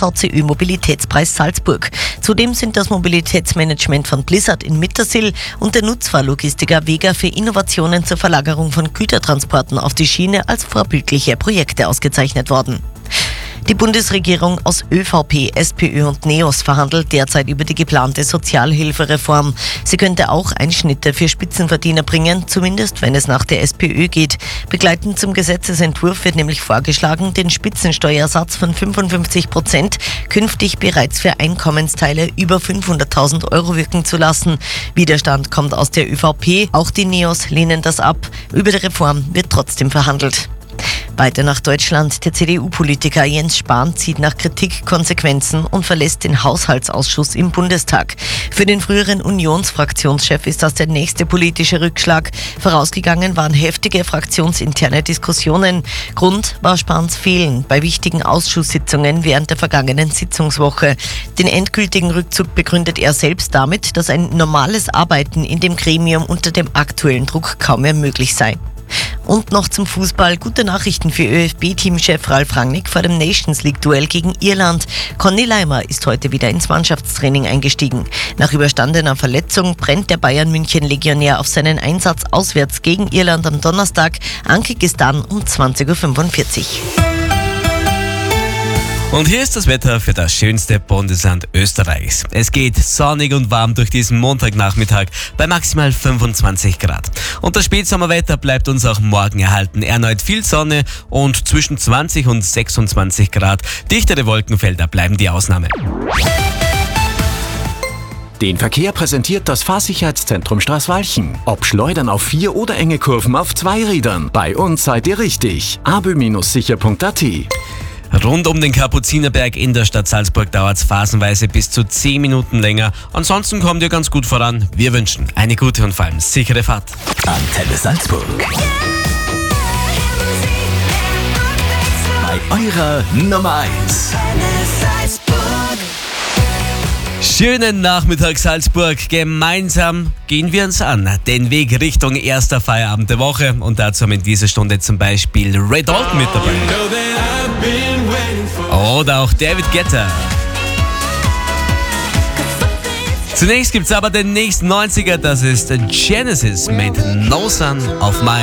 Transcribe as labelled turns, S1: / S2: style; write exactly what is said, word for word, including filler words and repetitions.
S1: V C Ö Mobilitätspreis Salzburg. Zudem sind das Mobilitätsmanagement von Blizzard in Mittersill und der Nutzfahrlogistiker Vega für Innovationen zur Verlagerung von Gütertransporten auf die Schiene als vorbildliche Projekte ausgezeichnet worden. Die Bundesregierung aus ÖVP, SPÖ und NEOS verhandelt derzeit über die geplante Sozialhilfereform. Sie könnte auch Einschnitte für Spitzenverdiener bringen, zumindest wenn es nach der SPÖ geht. Begleitend zum Gesetzesentwurf wird nämlich vorgeschlagen, den Spitzensteuersatz von fünfundfünfzig Prozent künftig bereits für Einkommensteile über fünfhunderttausend Euro wirken zu lassen. Widerstand kommt aus der ÖVP, auch die NEOS lehnen das ab. Über die Reform wird trotzdem verhandelt. Weiter nach Deutschland. Der C D U-Politiker Jens Spahn zieht nach Kritik Konsequenzen und verlässt den Haushaltsausschuss im Bundestag. Für den früheren Unionsfraktionschef ist das der nächste politische Rückschlag. Vorausgegangen waren heftige fraktionsinterne Diskussionen. Grund war Spahns Fehlen bei wichtigen Ausschusssitzungen während der vergangenen Sitzungswoche. Den endgültigen Rückzug begründet er selbst damit, dass ein normales Arbeiten in dem Gremium unter dem aktuellen Druck kaum mehr möglich sei. Und noch zum Fußball. Gute Nachrichten für ÖFB-Teamchef Ralf Rangnick vor dem Nations League-Duell gegen Irland. Conny Leimer ist heute wieder ins Mannschaftstraining eingestiegen. Nach überstandener Verletzung brennt der Bayern-München-Legionär auf seinen Einsatz auswärts gegen Irland am Donnerstag. Ankick ist dann um zwanzig Uhr fünfundvierzig.
S2: Und hier ist das Wetter für das schönste Bundesland Österreichs. Es geht sonnig und warm durch diesen Montagnachmittag bei maximal fünfundzwanzig Grad. Und das Spätsommerwetter bleibt uns auch morgen erhalten. Erneut viel Sonne und zwischen zwanzig und sechsundzwanzig Grad. Dichtere Wolkenfelder bleiben die Ausnahme.
S3: Den Verkehr präsentiert das Fahrsicherheitszentrum Straßwalchen. Ob Schleudern auf vier oder enge Kurven auf zwei Rädern. Bei uns seid ihr richtig. abö sicher punkt at.
S2: Rund um den Kapuzinerberg in der Stadt Salzburg dauert es phasenweise bis zu zehn Minuten länger. Ansonsten kommt ihr ganz gut voran. Wir wünschen eine gute und vor allem sichere Fahrt.
S4: Antenne Salzburg. Bei eurer Nummer eins.
S2: Schönen Nachmittag Salzburg. Gemeinsam gehen wir uns an. Den Weg Richtung erster Feierabend der Woche. Und dazu haben in dieser Stunde zum Beispiel Ray Dalton mit dabei. Oder auch David Guetta. Zunächst gibt's aber den nächsten neunziger. Das ist Genesis mit No Sun of My